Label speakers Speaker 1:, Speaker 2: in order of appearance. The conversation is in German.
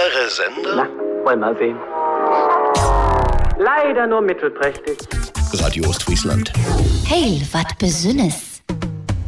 Speaker 1: Eure Sendung?
Speaker 2: Na, wollen wir sehen. Leider nur mittelprächtig.
Speaker 1: Radio Ostfriesland.
Speaker 3: Heil, wat Besünnes.